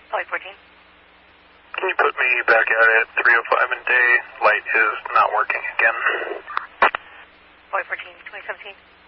Poly 14. Can you put me back out at 3:05 in day? Light is not working again. Poly 14, 2017.